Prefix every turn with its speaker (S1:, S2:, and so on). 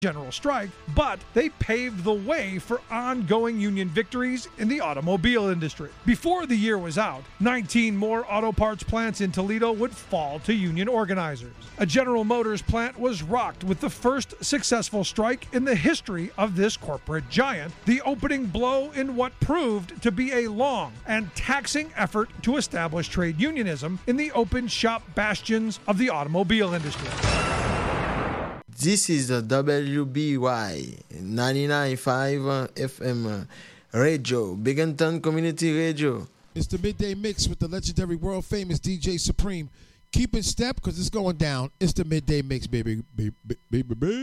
S1: general strike, but they paved the way for ongoing union victories in the automobile industry. Before the year was out, 19 more auto parts plants in Toledo would fall to union organizers. A General Motors plant was rocked with the first successful strike in the history of this corporate giant, the opening blow in what proved to be a long and taxing effort to establish trade unionism in the open shop bastions of the automobile industry.
S2: This is the WBY 99.5 FM radio, Bigginton Community Radio.
S3: It's the Midday Mix with the legendary world-famous DJ Supreme. Keep in step because it's going down. It's the Midday Mix, baby.